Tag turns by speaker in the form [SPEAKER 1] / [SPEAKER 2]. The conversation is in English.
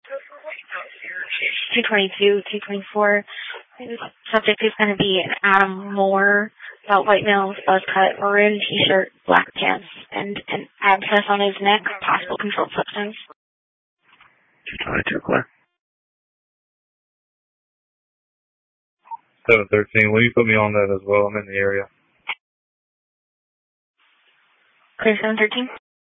[SPEAKER 1] 222, 224. The subject is going to be Adam Moore, about white males, buzz cut, maroon t-shirt, black pants, and an abscess on his neck, possible controlled substance.
[SPEAKER 2] 222, clear.
[SPEAKER 3] 713, will you put me on that as well? I'm in the area.
[SPEAKER 1] Clear 713.